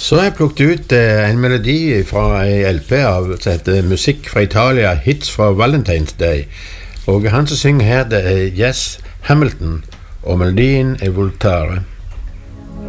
Så har jeg plukket ut en melodi fra en LP som heter Musikk fra Italia, Hits fra Valentine's Day. Og han som synger her, det er Jess Hamilton, og melodien er Voltaire.